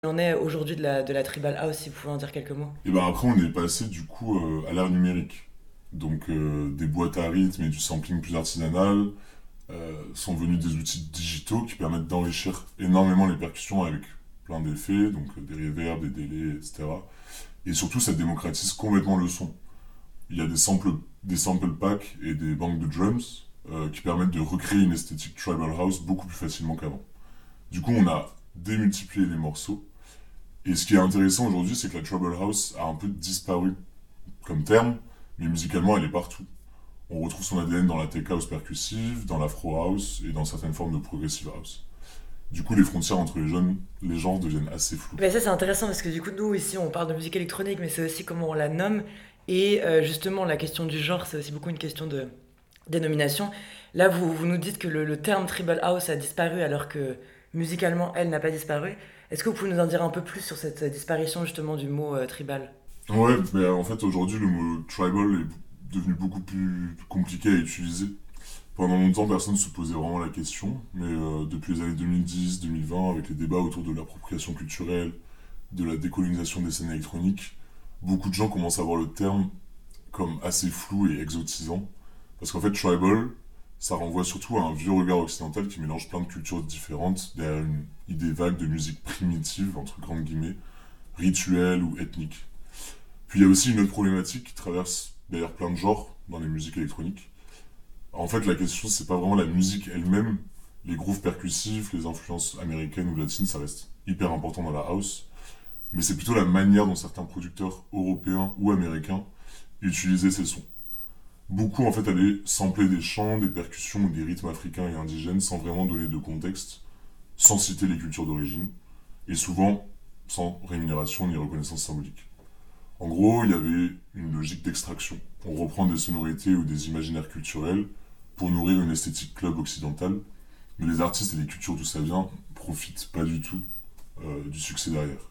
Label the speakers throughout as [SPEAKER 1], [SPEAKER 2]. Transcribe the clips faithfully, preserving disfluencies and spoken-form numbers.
[SPEAKER 1] en est aujourd'hui de la, de la Tribal House, si vous pouvez en dire quelques mots.
[SPEAKER 2] Et ben après, on est passé du coup euh, à l'ère numérique. Donc euh, des boîtes à rythme et du sampling plus artisanal euh, sont venus des outils digitaux qui permettent d'enrichir énormément les percussions avec plein d'effets, donc euh, des reverbs, des délais, et cetera. Et surtout, ça démocratise complètement le son. Il y a des samples, des sample packs et des banques de drums euh, qui permettent de recréer une esthétique tribal house beaucoup plus facilement qu'avant. Du coup, on a démultiplié les morceaux. Et ce qui est intéressant aujourd'hui, c'est que la tribal house a un peu disparu comme terme, mais musicalement, elle est partout. On retrouve son A D N dans la tech house percussive, dans l'afro house et dans certaines formes de progressive house. Du coup, les frontières entre les jeunes, les genres deviennent assez floues.
[SPEAKER 1] Ben ça c'est intéressant parce que du coup nous ici on parle de musique électronique mais c'est aussi comment on la nomme et euh, justement la question du genre c'est aussi beaucoup une question de dénomination. Là vous, vous nous dites que le, le terme tribal house a disparu alors que musicalement elle n'a pas disparu. Est-ce que vous pouvez nous en dire un peu plus sur cette disparition justement du mot euh, tribal?
[SPEAKER 2] Ouais, mais en fait, aujourd'hui, le mot tribal est devenu beaucoup plus compliqué à utiliser. Pendant longtemps, personne ne se posait vraiment la question, mais euh, depuis les années deux mille dix, deux mille vingt, avec les débats autour de l'appropriation culturelle, de la décolonisation des scènes électroniques, beaucoup de gens commencent à voir le terme comme assez flou et exotisant. Parce qu'en fait, tribal, ça renvoie surtout à un vieux regard occidental qui mélange plein de cultures différentes derrière une idée vague de musique primitive, entre grandes guillemets, rituelle ou ethnique. Puis il y a aussi une autre problématique qui traverse d'ailleurs plein de genres dans les musiques électroniques. En fait, la question, c'est pas vraiment la musique elle-même. Les grooves percussifs, les influences américaines ou latines, ça reste hyper important dans la house. Mais c'est plutôt la manière dont certains producteurs européens ou américains utilisaient ces sons. Beaucoup, en fait, allaient sampler des chants, des percussions ou des rythmes africains et indigènes sans vraiment donner de contexte, sans citer les cultures d'origine, et souvent sans rémunération ni reconnaissance symbolique. En gros, il y avait une logique d'extraction. On reprend des sonorités ou des imaginaires culturels pour nourrir une esthétique club occidentale, mais les artistes et les cultures d'où ça vient profitent pas du tout euh, du succès derrière.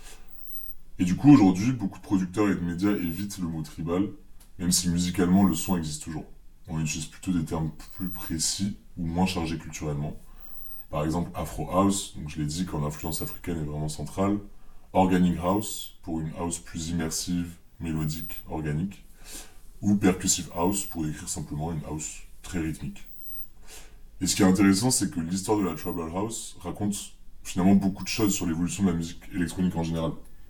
[SPEAKER 2] Et du coup, aujourd'hui, beaucoup de producteurs et de médias évitent le mot tribal, même si musicalement le son existe toujours. On utilise plutôt des termes plus précis ou moins chargés culturellement. Par exemple, Afro House, donc je l'ai dit quand l'influence africaine est vraiment centrale. Organic House, pour une house plus immersive, mélodique, organique. Ou Percussive House, pour décrire simplement une house très rythmique. Et ce qui est intéressant, c'est que l'histoire de la Tribal House raconte finalement beaucoup de choses sur l'évolution de la musique électronique en général.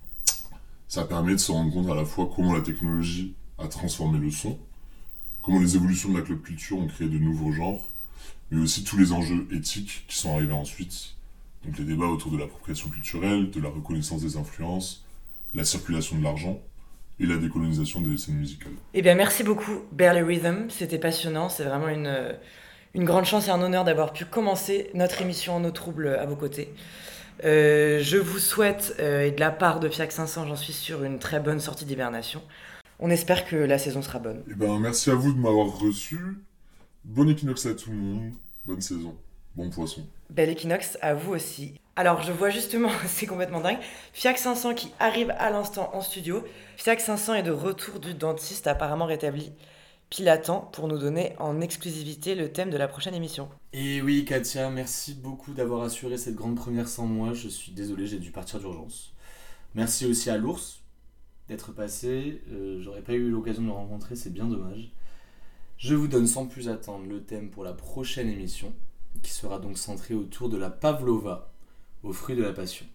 [SPEAKER 2] Ça permet de se rendre compte à la fois comment la technologie a transformé le son, comment les évolutions de la club culture ont créé de nouveaux genres, mais aussi tous les enjeux éthiques qui sont arrivés ensuite. Donc les débats autour de l'appropriation culturelle, de la reconnaissance des influences, la circulation de l'argent et la décolonisation des scènes musicales.
[SPEAKER 1] Eh bien merci beaucoup Barely Rhythm, c'était passionnant, c'est vraiment une, euh, une grande chance et un honneur d'avoir pu commencer notre émission en eau trouble à vos côtés. Euh, je vous souhaite, euh, et de la part de Fiac cinq cents, j'en suis sûr, une très bonne sortie d'hibernation. On espère que la saison sera bonne.
[SPEAKER 2] Et ben merci à vous de m'avoir reçu. Bon équinoxe à tout le monde. Bonne saison. Bon poisson.
[SPEAKER 1] Bel équinoxe à vous aussi. Alors je vois justement, c'est complètement dingue, Fiac cinq cents qui arrive à l'instant en studio. Fiac cinq cents est de retour du dentiste apparemment rétabli. Pile à temps pour nous donner en exclusivité le thème de la prochaine émission.
[SPEAKER 3] Et oui, Katia, merci beaucoup d'avoir assuré cette grande première sans moi. Je suis désolé, j'ai dû partir d'urgence. Merci aussi à l'ours d'être passé. Euh, j'aurais pas eu l'occasion de le rencontrer, c'est bien dommage. Je vous donne sans plus attendre le thème pour la prochaine émission, qui sera donc centrée autour de la pavlova, aux fruits de la passion.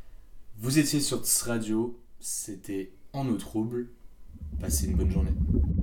[SPEAKER 3] Vous étiez sur Tss Radio, c'était En eau trouble. Passez une bonne journée.